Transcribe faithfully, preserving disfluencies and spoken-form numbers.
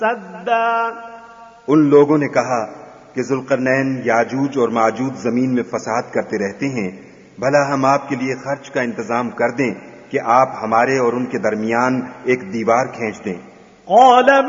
सद्दा। उन लोगों ने कहा कि जुल्करनैन याजूज और माजूज जमीन में फसाद करते रहते हैं, भला हम आपके लिए खर्च का इंतजाम कर दें कि आप हमारे और उनके दरमियान एक दीवार खींच दें। क़ाल